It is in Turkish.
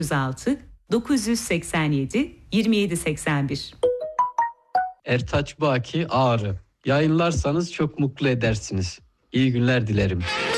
906 987 2781. Ertaç Baki, Ağrı. Yayınlarsanız çok mutlu edersiniz. İyi günler dilerim.